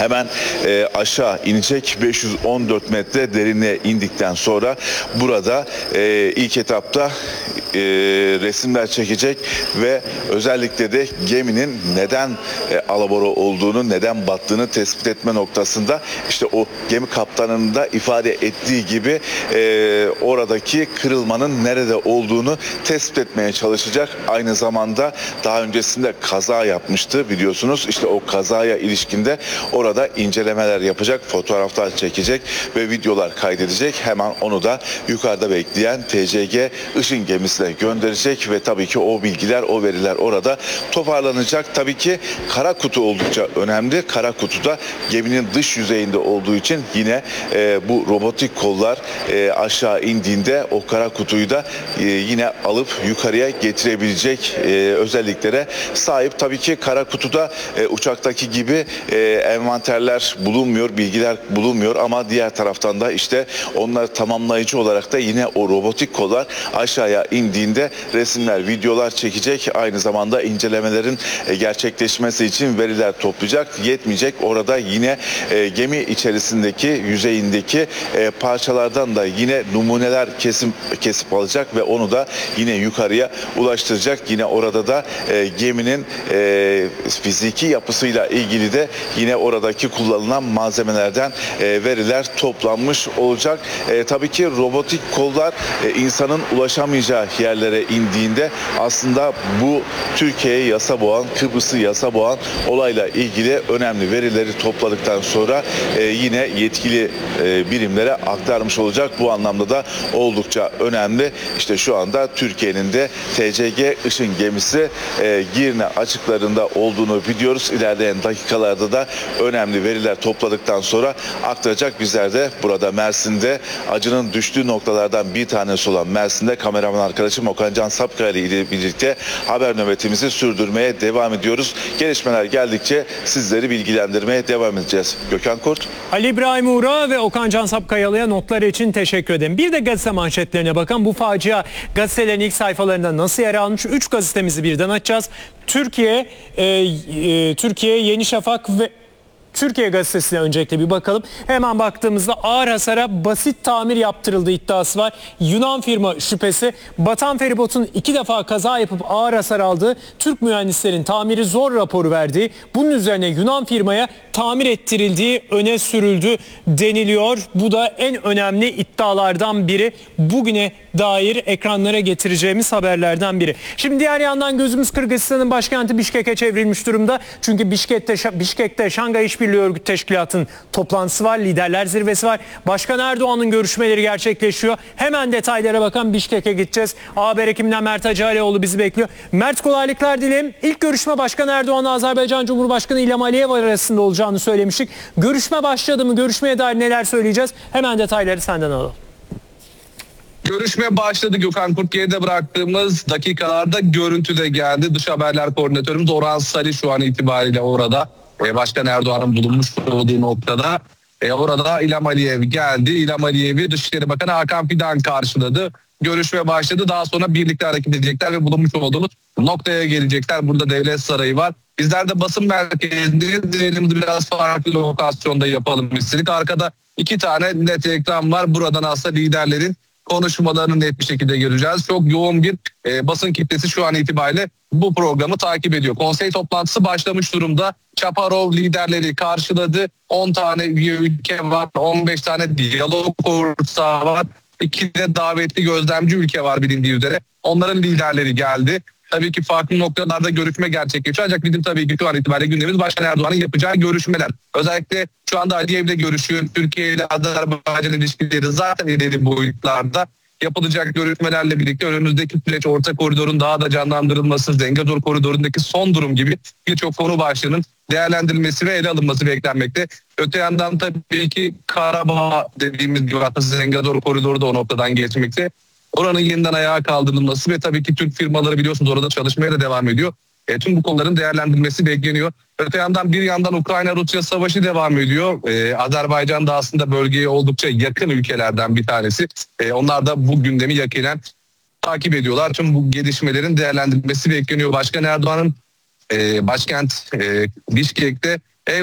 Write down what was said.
hemen aşağı inecek. 514 metre derinliğe indikten sonra burada ilk etapta resimler çekecek ve özellikle de geminin neden alabora olduğunu, neden battığını tespit etme noktasında işte o gemi kaptanının da ifade ettiği gibi oradaki kırılmanın nerede olduğunu tespit etmeye çalışacak. Aynı zamanda daha öncesinde kaza yapmıştı biliyorsunuz. İşte o kazaya ilişkinde orada incelemeler yapacak, fotoğraflar çekecek ve videolar kaydedecek. Hemen onu da yukarıda bekleyen TCG Işın gemisine gönderecek ve tabii ki o bilgiler, o veriler orada toparlanacak. Tabii ki kara kutu oldukça önemli. Kara kutuda geminin dış yüzeyinde olduğu için yine bu robotik kollar aşağı indiğinde o kara kutuyu da yine alıp yukarıya getirebilecek özelliklere sahip. Tabii ki kara kutuda uçaktaki gibi envanterler bulunmuyor, bilgiler bulunmuyor ama diğer taraftan da işte onlar tamamlayıcı olarak da yine o robotik kollar aşağıya indiğinde resimler, videolar çekecek. Aynı zamanda incelemelerin gerçekleşmesi için veriler toplayacak. Yetmeyecek. Orada yine gemi içerisindeki, yüzeyindeki parçalardan da yine numuneler kesip alacak ve onu da yine yukarıya ulaştıracak. Yine orada da geminin fiziki yapısıyla ilgili de yine oradaki kullanılan malzemelerden veriler toplanmış olacak. Tabii ki robotik kollar insanın ulaşamayacağı yerlere indiğinde aslında bu Türkiye'ye yasa boğan, Kıbrıs'ı yasa boğan olayla ilgili önemli verileri topladıktan sonra yine yetkili birimlere aktarmış olacak. Bu anlamda da oldukça önemli. İşte şu anda Türkiye'nin de TCG Işın gemisi Girne açıklarında olduğunu biliyoruz. İlerleyen dakikalarda da önemli veriler topladıktan sonra aktaracak. Bizler de burada Mersin'de acının düştüğü noktalardan bir tanesi olan Mersin'de kameraman arkadaşım Okan Can Sapkaya ile birlikte haber nöbetimizi sürdürmeye devam ediyoruz. Gelişmeler geldikçe sizleri bilgilendirmeye devam edeceğiz. Gökhan Kurt. Ali İbrahim Uğur'a ve Okan Can Sapkayalı'ya notları için teşekkür ederim. Bir de gazete manşetlerine bakalım. Bu facia gazetelerin ilk sayfalarında nasıl yer almış? 3 gazetemizi birden açacağız. Türkiye, Yeni Şafak ve Türkiye Gazetesi'ne öncelikle bir bakalım. Hemen baktığımızda ağır hasara basit tamir yaptırıldığı iddiası var. Yunan firma şüphesi. Batan feribotun 2 defa kaza yapıp ağır hasar aldığı, Türk mühendislerin tamiri zor raporu verdiği, bunun üzerine Yunan firmaya tamir ettirildiği öne sürüldü deniliyor. Bu da en önemli iddialardan biri. Bugüne dair ekranlara getireceğimiz haberlerden biri. Şimdi diğer yandan gözümüz Kırgızistan'ın başkenti Bişkek'e çevrilmiş durumda. Çünkü Bişkek'te Şangay İşbirliği Örgütü Teşkilatı'nın toplantısı var, liderler zirvesi var. Başkan Erdoğan'ın görüşmeleri gerçekleşiyor. Hemen detaylara bakan Bişkek'e gideceğiz. Haber ekibinden Mert Hacıalioğlu bizi bekliyor. Mert, kolaylıklar dilerim. İlk görüşme Başkan Erdoğan'la Azerbaycan Cumhurbaşkanı İlham Aliyev arasında olacağını söylemiştik. Görüşme başladı mı? Görüşmeye dair neler söyleyeceğiz? Hemen detayları senden alalım. Görüşme başladı. Gökhan Kurt, geride bıraktığımız dakikalarda görüntü de geldi. Dış haberler koordinatörümüz Orhan Sali şu an itibariyle orada. Başkan Erdoğan'ın bulunmuş olduğu noktada. Orada İlham Aliyev geldi. İlham Aliyev'i Dışişleri Bakanı Hakan Fidan karşıladı. Görüşme başladı. Daha sonra birlikte hareket edecekler ve bulunmuş olduğumuz noktaya gelecekler. Burada Devlet Sarayı var. Bizler de basın merkezindeyiz. Elimizi biraz farklı lokasyonda yapalım istedik. Arkada 2 tane net ekran var. Buradan aslında liderlerin konuşmalarını net bir şekilde göreceğiz. Çok yoğun bir basın kitlesi şu an itibariyle bu programı takip ediyor. Konsey toplantısı başlamış durumda. Çaparov liderleri karşıladı. 10 tane üye ülke var. 15 tane diyalog ortağı var. 2 de davetli gözlemci ülke var bilindiği üzere. Onların liderleri geldi. Tabii ki farklı noktalarda görüşme gerçekleşiyor. Ancak bizim tabii ki şu an itibariyle gündemimiz Başkan Erdoğan'ın yapacağı görüşmeler. Özellikle şu anda Aliyev'le görüşüyor. Türkiye ile Azerbaycan ilişkileri zaten ileri boyutlarda. Yapılacak görüşmelerle birlikte önümüzdeki süreç Orta Koridor'un daha da canlandırılması, Zengezur Koridor'undaki son durum gibi birçok konu başlığının değerlendirilmesi ve ele alınması beklenmekte. Öte yandan tabii ki Karabağ dediğimiz gibi hatta Zengezur Koridoru da o noktadan geçmekte. Oranın yeniden ayağa kaldırılması ve tabii ki Türk firmaları biliyorsunuz orada çalışmaya da devam ediyor. Tüm bu konuların değerlendirilmesi bekleniyor. Öte yandan bir yandan Ukrayna-Rusya savaşı devam ediyor. Azerbaycan da aslında bölgeye oldukça yakın ülkelerden bir tanesi. Onlar da bu gündemi yakinen takip ediyorlar. Tüm bu gelişmelerin değerlendirilmesi bekleniyor. Başkan Erdoğan'ın başkent Bişkek'te